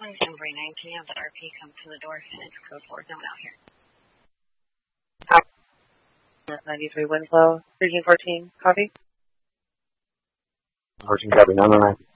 Oakland, 7:49 p.m. That RP comes to the door. It's code 4. No one out here. 93 Winslow, Region 14, copy. 14, copy, 909.